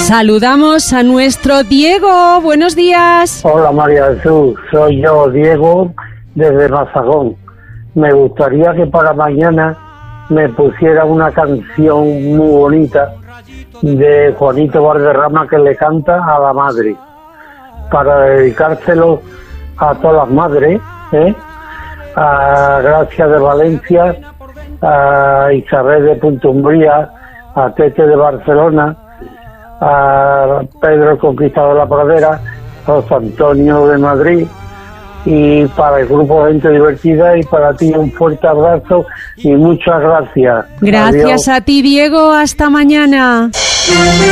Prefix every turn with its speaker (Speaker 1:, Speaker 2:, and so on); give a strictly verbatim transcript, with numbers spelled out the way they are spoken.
Speaker 1: Saludamos a nuestro Diego. Buenos días.
Speaker 2: Hola María Jesús, soy yo, Diego, desde Mazagón. Me gustaría que para mañana me pusiera una canción muy bonita de Juanito Valderrama que le canta a la madre, para dedicárselo a todas las madres, ¿eh? A Gracia de Valencia, a Isabel de Punta Umbría, a Tete de Barcelona, a Pedro el Conquistador de la Pradera, a José Antonio de Madrid, y para el grupo Gente Divertida, y para ti un fuerte abrazo y muchas gracias.
Speaker 1: Gracias.
Speaker 2: Adiós.
Speaker 1: A ti, Diego. Hasta mañana.